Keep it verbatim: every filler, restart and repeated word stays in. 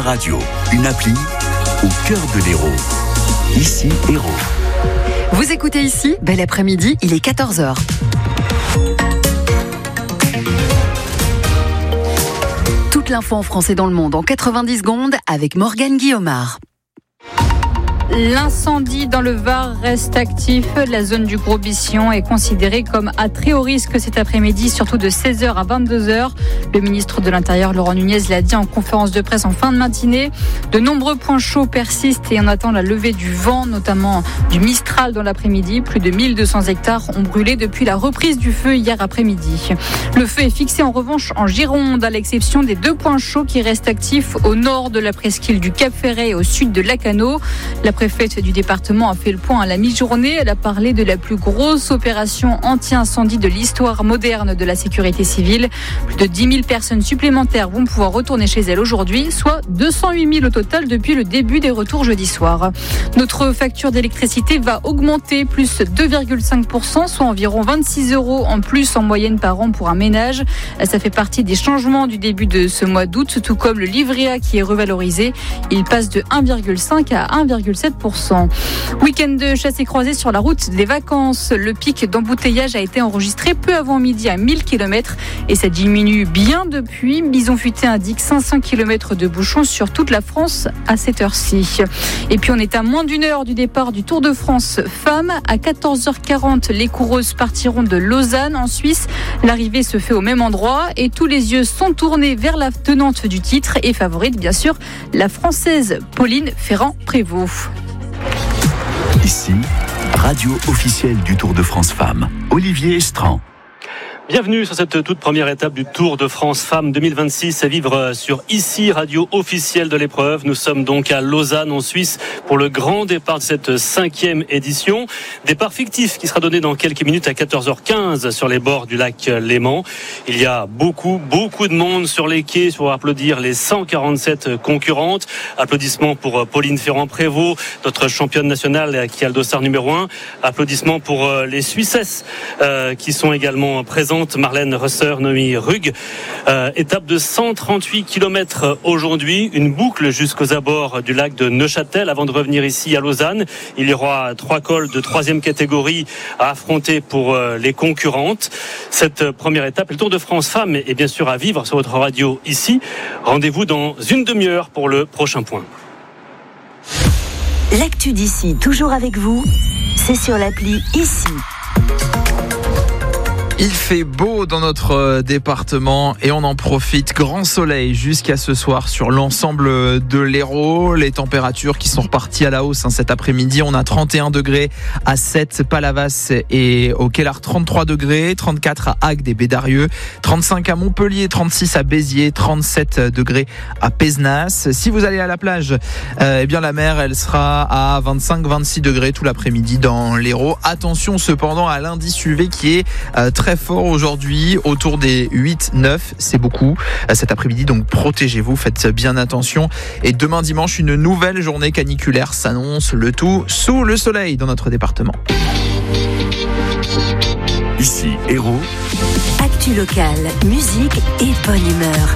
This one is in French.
radio, une appli au cœur de l'Hérault. Ici, Hérault. Vous écoutez Ici, bel après-midi, il est quatorze heures. Toute l'info en français dans le monde en quatre-vingt-dix secondes avec Morgane Guillaumard. L'incendie dans le Var reste actif. La zone du Gros Bission est considérée comme à très haut risque cet après-midi, surtout de seize heures à vingt-deux heures. Le ministre de l'Intérieur, Laurent Nunez, l'a dit en conférence de presse en fin de matinée. De nombreux points chauds persistent et on attend la levée du vent, notamment du Mistral dans l'après-midi. Plus de mille deux cents hectares ont brûlé depuis la reprise du feu hier après-midi. Le feu est fixé en revanche en Gironde, à l'exception des deux points chauds qui restent actifs au nord de la presqu'île du Cap-Ferret et au sud de Lacanau. La La préfète du département a fait le point à la mi-journée. Elle a parlé de la plus grosse opération anti-incendie de l'histoire moderne de la sécurité civile. Plus de dix mille personnes supplémentaires vont pouvoir retourner chez elles aujourd'hui, soit deux cent huit mille au total depuis le début des retours jeudi soir. Notre facture d'électricité va augmenter, plus deux virgule cinq pour cent, soit environ vingt-six euros en plus en moyenne par an pour un ménage. Ça fait partie des changements du début de ce mois d'août, tout comme le livret A qui est revalorisé. Il passe de un virgule cinq à un virgule sept pour cent. Week-end de chasse et croisée sur la route des vacances. Le pic d'embouteillage a été enregistré peu avant midi à mille kilomètres et ça diminue bien depuis. Bison Futé indique cinq cents kilomètres de bouchons sur toute la France à cette heure-ci. Et puis on est à moins d'une heure du départ du Tour de France femmes. À quatorze heures quarante, les coureuses partiront de Lausanne en Suisse. L'arrivée se fait au même endroit et tous les yeux sont tournés vers la tenante du titre et favorite bien sûr, la Française Pauline Ferrand-Prévot. Ici, radio officielle du Tour de France Femmes, Olivier Estran. Bienvenue sur cette toute première étape du Tour de France Femmes deux mille vingt-six à vivre sur Ici, radio officielle de l'épreuve. Nous sommes donc à Lausanne en Suisse pour le grand départ de cette cinquième édition. Départ fictif qui sera donné dans quelques minutes à quatorze heures quinze sur les bords du lac Léman. Il y a beaucoup, beaucoup de monde sur les quais pour applaudir les cent quarante-sept concurrentes. Applaudissements pour Pauline Ferrand-Prévot, notre championne nationale qui a le dossard numéro un. Applaudissements pour les Suissesses euh, qui sont également présentes. Marlène Rösser, Noémie Rugg. Euh, étape de cent trente-huit kilomètres aujourd'hui, une boucle jusqu'aux abords du lac de Neuchâtel avant de revenir ici à Lausanne. Il y aura trois cols de troisième catégorie à affronter pour euh, les concurrentes. Cette première étape, le Tour de France Femmes, est bien sûr à vivre sur votre radio ici. Rendez-vous dans une demi-heure pour le prochain point. L'actu d'ici, toujours avec vous, c'est sur l'appli Ici. Il fait beau dans notre département et on en profite. Grand soleil jusqu'à ce soir sur l'ensemble de l'Hérault. Les températures qui sont reparties à la hausse hein, cet après-midi. On a trente et un degrés à Sète, Palavas et au Kellar, trente-trois degrés, trente-quatre à Agde et Bédarieux, trente-cinq à Montpellier, trente-six à Béziers, trente-sept degrés à Pézenas. Si vous allez à la plage, euh, eh bien la mer, elle sera à vingt-cinq à vingt-six degrés tout l'après-midi dans l'Hérault. Attention cependant à l'indice U V qui est euh, très fort aujourd'hui, autour des huit neuf, c'est beaucoup cet après-midi, donc protégez-vous, faites bien attention. Et demain dimanche, une nouvelle journée caniculaire s'annonce, le tout sous le soleil dans notre département. Ici, Hérault. Actu locale, musique et bonne humeur.